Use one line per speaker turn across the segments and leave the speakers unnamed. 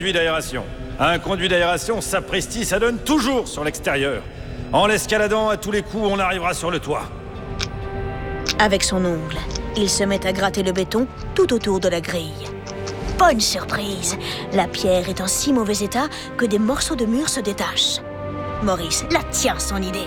Conduit d'aération. Un conduit d'aération, sapristi, ça donne toujours sur l'extérieur. En l'escaladant, à tous les coups, on arrivera sur le toit.
Avec son ongle, il se met à gratter le béton tout autour de la grille. Bonne surprise! La pierre est en si mauvais état que des morceaux de mur se détachent. Maurice la tient, son idée.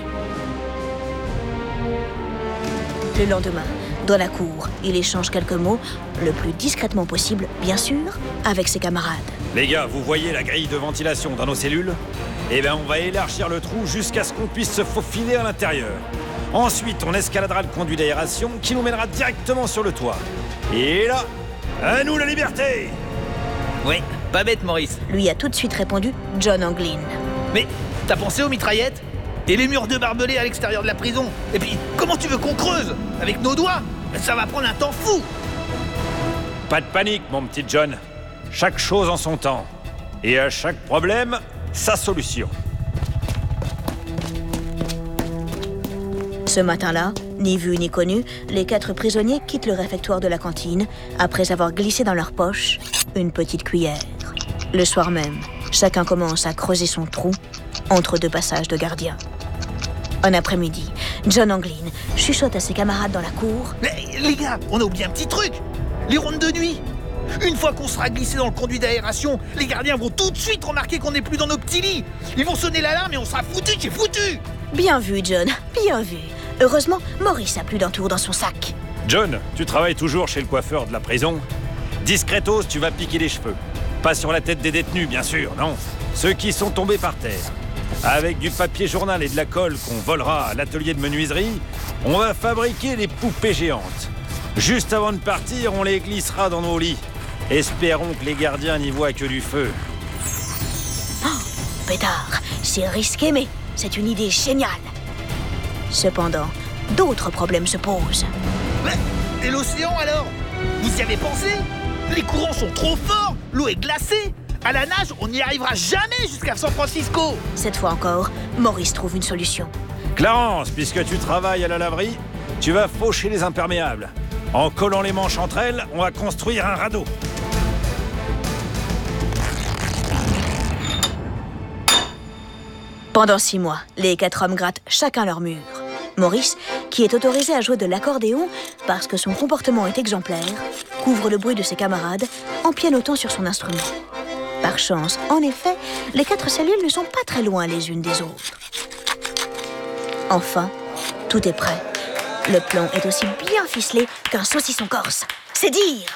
Le lendemain, dans la cour, il échange quelques mots, le plus discrètement possible, bien sûr, avec ses camarades.
Les gars, vous voyez la grille de ventilation dans nos cellules? Eh bien, on va élargir le trou jusqu'à ce qu'on puisse se faufiler à l'intérieur. Ensuite, on escaladera le conduit d'aération qui nous mènera directement sur le toit. Et là, à nous la liberté!
Oui, pas bête, Maurice.
Lui a tout de suite répondu John Anglin.
Mais t'as pensé aux mitraillettes? Et les murs de barbelés à l'extérieur de la prison? Et puis, comment tu veux qu'on creuse? Avec nos doigts? Ça va prendre un temps fou!
Pas de panique, mon petit John. Chaque chose en son temps. Et à chaque problème, sa solution.
Ce matin-là, ni vu ni connu, les 4 prisonniers quittent le réfectoire de la cantine après avoir glissé dans leur poche une petite cuillère. Le soir même, chacun commence à creuser son trou entre 2 passages de gardiens. Un après-midi, John Anglin chuchote à ses camarades dans la cour.
Mais les gars, on a oublié un petit truc! Les rondes de nuit! Une fois qu'on sera glissé dans le conduit d'aération, les gardiens vont tout de suite remarquer qu'on n'est plus dans nos petits lits. Ils vont sonner l'alarme et on sera foutus, c'est foutu!
Bien vu, John, bien vu. Heureusement, Maurice a plus d'un tour dans son sac.
John, tu travailles toujours chez le coiffeur de la prison? Discretos, tu vas piquer les cheveux. Pas sur la tête des détenus, bien sûr, non. Ceux qui sont tombés par terre. Avec du papier journal et de la colle qu'on volera à l'atelier de menuiserie, on va fabriquer des poupées géantes. Juste avant de partir, on les glissera dans nos lits. Espérons que les gardiens n'y voient que du feu.
Oh, pétard, c'est risqué, mais c'est une idée géniale. Cependant, d'autres problèmes se posent.
Mais, et l'océan alors? Vous y avez pensé? Les courants sont trop forts, l'eau est glacée. À la nage, on n'y arrivera jamais jusqu'à San Francisco.
Cette fois encore, Maurice trouve une solution.
Clarence, puisque tu travailles à la laverie, tu vas faucher les imperméables. En collant les manches entre elles, on va construire un radeau.
Pendant 6 mois, les 4 hommes grattent chacun leur mur. Maurice, qui est autorisé à jouer de l'accordéon parce que son comportement est exemplaire, couvre le bruit de ses camarades en pianotant sur son instrument. Par chance, en effet, les 4 cellules ne sont pas très loin les unes des autres. Enfin, tout est prêt. Le plan est aussi bien ficelé qu'un saucisson corse. C'est dire!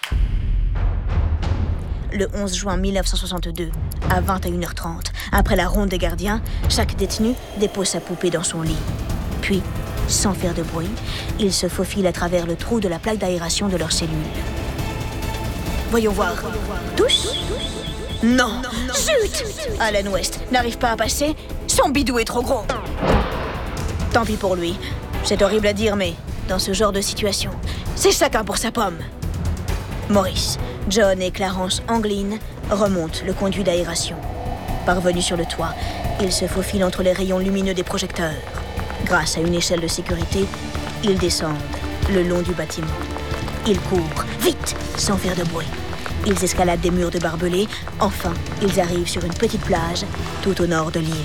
Le 11 juin 1962, à 21h30, après la ronde des gardiens, chaque détenu dépose sa poupée dans son lit. Puis, sans faire de bruit, ils se faufilent à travers le trou de la plaque d'aération de leur cellule. Voyons voir. Tous? Non! Zut! Alan West n'arrive pas à passer, son bidou est trop gros. Tant pis pour lui. C'est horrible à dire, mais dans ce genre de situation, c'est chacun pour sa pomme. Maurice, John et Clarence Anglin remontent le conduit d'aération. Parvenus sur le toit, ils se faufilent entre les rayons lumineux des projecteurs. Grâce à une échelle de sécurité, ils descendent le long du bâtiment. Ils courent, vite, sans faire de bruit. Ils escaladent des murs de barbelés. Enfin, ils arrivent sur une petite plage tout au nord de l'île.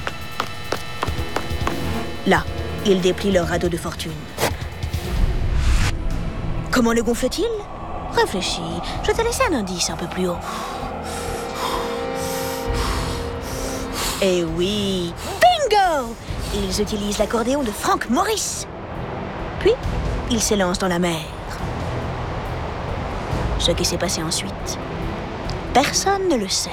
Là, ils déplient leur radeau de fortune. Comment le gonfle-t-il? Réfléchis, je t'ai laissé un indice un peu plus haut. Eh oui, bingo! Ils utilisent l'accordéon de Frank Morris. Puis, ils s'élancent dans la mer. Ce qui s'est passé ensuite, personne ne le sait.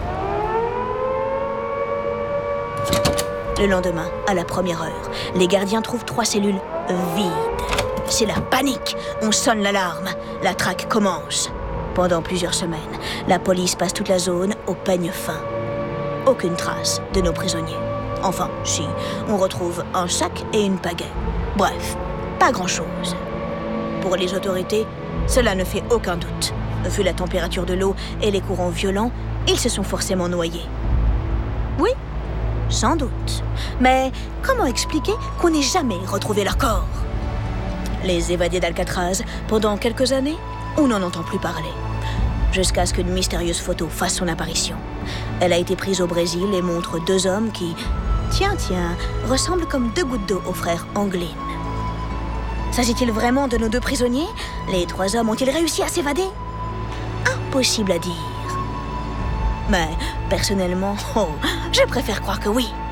Le lendemain, à la première heure, les gardiens trouvent 3 cellules vides. C'est la panique. On sonne l'alarme. La traque commence. Pendant plusieurs semaines, la police passe toute la zone au peigne fin. Aucune trace de nos prisonniers. Enfin, si, on retrouve un sac et une pagaie. Bref, pas grand-chose. Pour les autorités, cela ne fait aucun doute. Vu la température de l'eau et les courants violents, ils se sont forcément noyés. Oui, sans doute. Mais comment expliquer qu'on n'ait jamais retrouvé leur corps? Les évadés d'Alcatraz, pendant quelques années, on n'en entend plus parler. jusqu'à ce qu'une mystérieuse photo fasse son apparition. Elle a été prise au Brésil et montre 2 hommes qui, tiens, ressemblent comme 2 gouttes d'eau aux frères Anglin. S'agit-il vraiment de nos 2 prisonniers? Les 3 hommes ont-ils réussi à s'évader? Impossible à dire. Mais, personnellement, je préfère croire que oui.